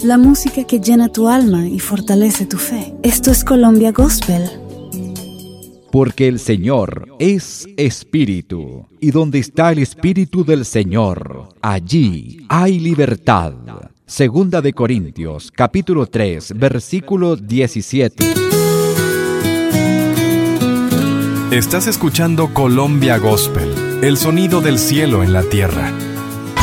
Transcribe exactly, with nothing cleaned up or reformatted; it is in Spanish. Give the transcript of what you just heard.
la música que llena tu alma y fortalece tu fe. Esto es Colombia Gospel. Porque el Señor es Espíritu, y donde está el Espíritu del Señor, allí hay libertad. Segunda de Corintios, capítulo tres, versículo diecisiete. Estás escuchando Colombia Gospel, el sonido del cielo en la tierra.